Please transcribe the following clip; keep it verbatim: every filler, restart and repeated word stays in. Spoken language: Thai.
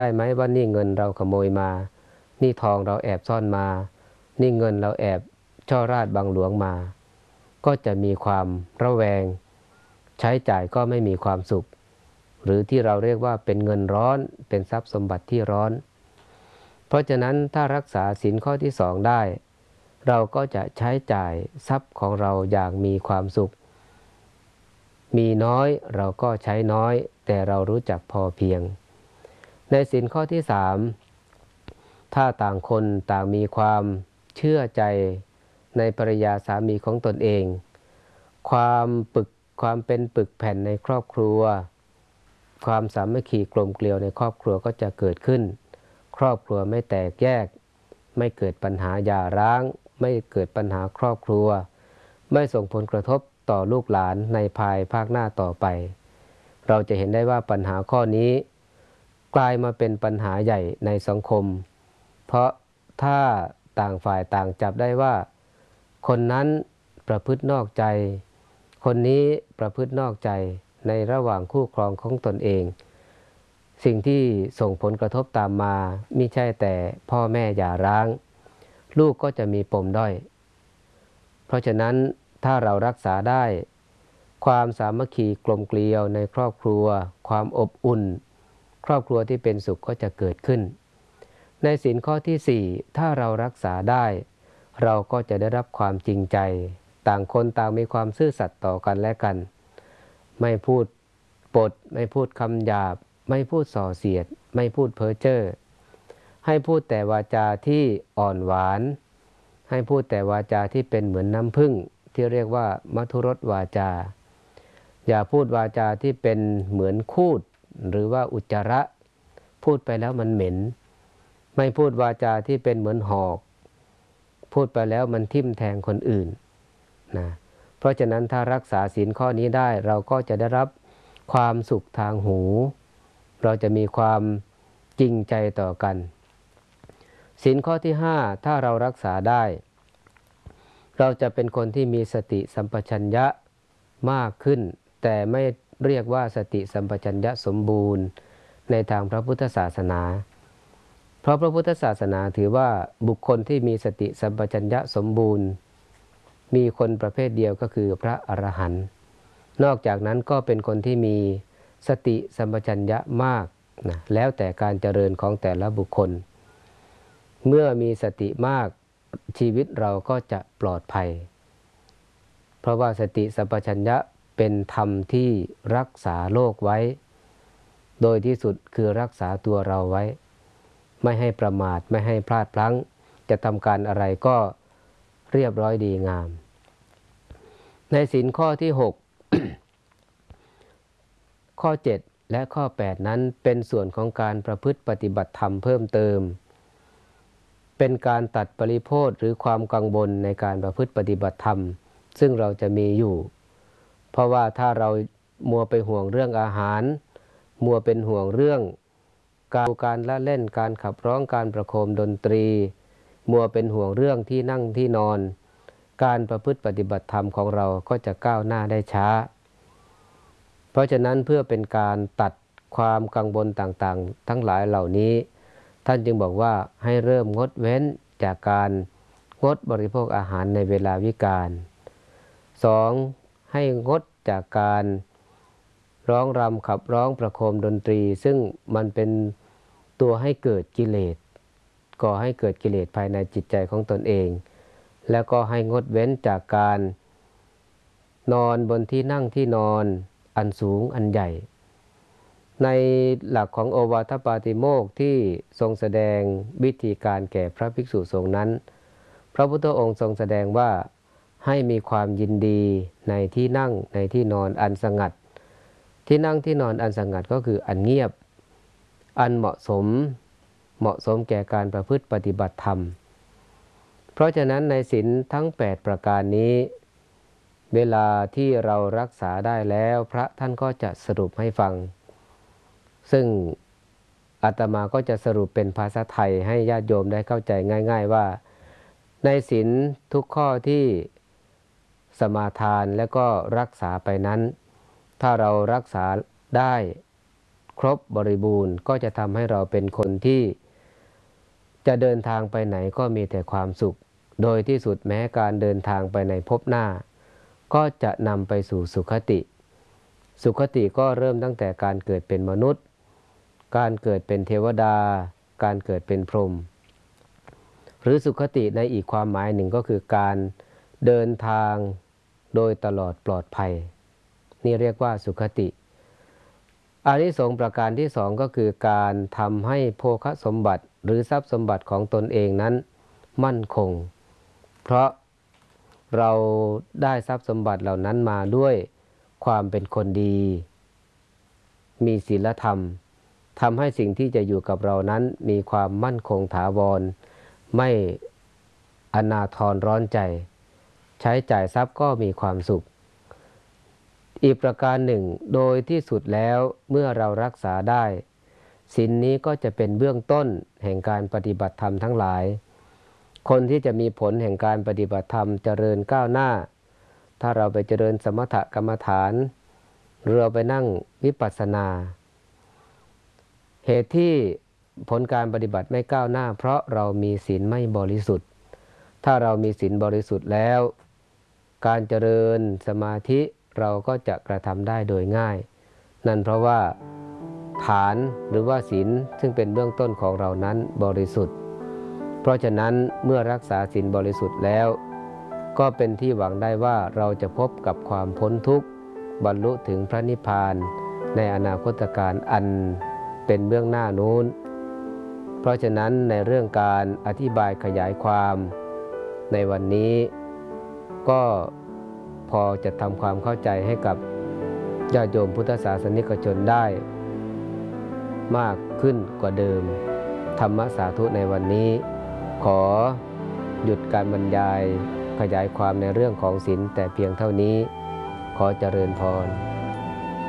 ได้ไหมว่านี่เงินเราขโมยมานี่ทองเราแอบซ่อนมานี่เงินเราแอบช่อราชบังหลวงมาก็จะมีความระแวงใช้จ่ายก็ไม่มีความสุขหรือที่เราเรียกว่าเป็นเงินร้อนเป็นทรัพย์สมบัติที่ร้อนเพราะฉะนั้นถ้ารักษาศีลข้อที่สองได้เราก็จะใช้จ่ายทรัพย์ของเราอย่างมีความสุขมีน้อยเราก็ใช้น้อยแต่เรารู้จักพอเพียงในศีลข้อที่สามถ้าต่างคนต่างมีความเชื่อใจในภรรยาสามีของตนเองความปึกความเป็นปึกแผ่นในครอบครัวความสามัคคีกลมเกลียวในครอบครัวก็จะเกิดขึ้นครอบครัวไม่แตกแยกไม่เกิดปัญหาหย่าร้างไม่เกิดปัญหาครอบครัวไม่ส่งผลกระทบต่อลูกหลานในภายภาคหน้าต่อไปเราจะเห็นได้ว่าปัญหาข้อนี้กลายมาเป็นปัญหาใหญ่ในสังคมเพราะถ้าต่างฝ่ายต่างจับได้ว่าคนนั้นประพฤตินอกใจคนนี้ประพฤตินอกใจในระหว่างคู่ครองของตนเองสิ่งที่ส่งผลกระทบตามมามิใช่แต่พ่อแม่หย่าร้างลูกก็จะมีปมด้อยเพราะฉะนั้นถ้าเรารักษาได้ความสามัคคีกลมเกลียวในครอบครัวความอบอุ่นครอบครัวที่เป็นสุขก็จะเกิดขึ้นในศีลข้อที่สี่ถ้าเรารักษาได้เราก็จะได้รับความจริงใจต่างคนต่างมีความซื่อสัตย์ต่อกันและกันไม่พูดปดไม่พูดคำหยาบไม่พูดส่อเสียดไม่พูดเพ้อเจ้อให้พูดแต่วาจาที่อ่อนหวานให้พูดแต่วาจาที่เป็นเหมือนน้ำผึ้งที่เรียกว่ามัทุรสวาจาอย่าพูดวาจาที่เป็นเหมือนคูดหรือว่าอุจจาระพูดไปแล้วมันเหม็นไม่พูดวาจาที่เป็นเหมือนหอกพูดไปแล้วมันทิ่มแทงคนอื่นนะเพราะฉะนั้นถ้ารักษาศีลข้อนี้ได้เราก็จะได้รับความสุขทางหูเราจะมีความจริงใจต่อกันศีลข้อที่ห้าถ้าเรารักษาได้เราจะเป็นคนที่มีสติสัมปชัญญะมากขึ้นแต่ไม่เรียกว่าสติสัมปชัญญะสมบูรณ์ในทางพระพุทธศาสนาเพราะพระพุทธศาสนาถือว่าบุคคลที่มีสติสัมปชัญญะสมบูรณ์มีคนประเภทเดียวก็คือพระอรหันต์นอกจากนั้นก็เป็นคนที่มีสติสัมปชัญญะมากนะแล้วแต่การเจริญของแต่ละบุคคลเมื่อมีสติมากชีวิตเราก็จะปลอดภัยเพราะว่าสติสัมปชัญญะเป็นธรรมที่รักษาโลกไว้โดยที่สุดคือรักษาตัวเราไว้ไม่ให้ประมาทไม่ให้พลาดพลั้งจะทำการอะไรก็เรียบร้อยดีงามในศีลข้อที่หก ข้อเจ็ดและข้อแปดนั้นเป็นส่วนของการประพฤติปฏิบัติธรรมเพิ่มเติมเป็นการตัดปริโภทหรือความกังวลในการประพฤติปฏิบัติธรรมซึ่งเราจะมีอยู่เพราะว่าถ้าเรามัวไปห่วงเรื่องอาหารมัวเป็นห่วงเรื่องการการละเล่นการขับร้องการประโคมดนตรีมัวเป็นห่วงเรื่องที่นั่งที่นอนการประพฤติปฏิบัติธรรมของเราก็จะก้าวหน้าได้ช้าเพราะฉะนั้นเพื่อเป็นการตัดความกังวลต่างๆทั้งหลายเหล่านี้ท่านจึงบอกว่าให้เริ่มงดเว้นจากการงดบริโภคอาหารในเวลาวิกาลสองให้งดจากการร้องรำขับร้องประโคมดนตรีซึ่งมันเป็นตัวให้เกิดกิเลสก่อให้เกิดกิเลสภายในจิตใจของตนเองแล้วก็ให้งดเว้นจากการนอนบนที่นั่งที่นอนอันสูงอันใหญ่ในหลักของโอวาทปาติโมกข์ที่ทรงแสดงวิธีการแก่พระภิกษุสงฆ์นั้นพระพุทธองค์ทรงแสดงว่าให้มีความยินดีในที่นั่งในที่นอนอันสงัดที่นั่งที่นอนอันสงัดก็คืออันเงียบอันเหมาะสมเหมาะสมแก่การประพฤติปฏิบัติธรรมเพราะฉะนั้นในศีลทั้งแปดประการนี้เวลาที่เรารักษาได้แล้วพระท่านก็จะสรุปให้ฟังซึ่งอาตมาก็จะสรุปเป็นภาษาไทยให้ญาติโยมได้เข้าใจง่ายๆว่าในศีลทุกข้อที่สมาทานและก็รักษาไปนั้นถ้าเรารักษาได้คครบบริบูรณ์ก็จะทำให้เราเป็นคนที่จะเดินทางไปไหนก็มีแต่ความสุขโดยที่สุดแม้การเดินทางไปในภพหน้าก็จะนำไปสู่สุคติสุคติก็เริ่มตั้งแต่การเกิดเป็นมนุษย์การเกิดเป็นเทวดาการเกิดเป็นพรหมหรือสุคติในอีกความหมายหนึ่งก็คือการเดินทางโดยตลอดปลอดภัยนี่เรียกว่าสุคติอานิสงส์ประการที่สองก็คือการทำให้โภคสมบัติหรือทรัพย์สมบัติของตนเองนั้นมั่นคงเพราะเราได้ทรัพย์สมบัติเหล่านั้นมาด้วยความเป็นคนดีมีศีลธรรมทำให้สิ่งที่จะอยู่กับเรานั้นมีความมั่นคงถาวรไม่อนาถรร้อนใจใช้จ่ายทรัพย์ก็มีความสุขอีกประการหนึ่งโดยที่สุดแล้วเมื่อเรารักษาได้ศีลนี้ก็จะเป็นเบื้องต้นแห่งการปฏิบัติธรรมทั้งหลายคนที่จะมีผลแห่งการปฏิบัติธรรมเจริญก้าวหน้าถ้าเราไปเจริญสมถกรรมฐานหรือเราไปนั่งวิปัสสนาเหตุที่ผลการปฏิบัติไม่ก้าวหน้าเพราะเรามีศีลไม่บริสุทธิ์ถ้าเรามีศีลบริสุทธิ์แล้วการเจริญสมาธิเราก็จะกระทำได้โดยง่ายนั่นเพราะว่าฐานหรือว่าศีลซึ่งเป็นเบื้องต้นของเรานั้นบริสุทธิ์เพราะฉะนั้นเมื่อรักษาศีลบริสุทธิ์แล้วก็เป็นที่หวังได้ว่าเราจะพบกับความพ้นทุกข์บรรลุถึงพระนิพพานในอนาคตการอันเป็นเบื้องหน้านู้นเพราะฉะนั้นในเรื่องการอธิบายขยายความในวันนี้ก็พอจะทำความเข้าใจให้กับญาติโยมพุทธศาสนิกชนได้มากขึ้นกว่าเดิมธรรมสาธุในวันนี้ขอหยุดการบรรยายขยายความในเรื่องของศีลแต่เพียงเท่านี้ขอเจริญพร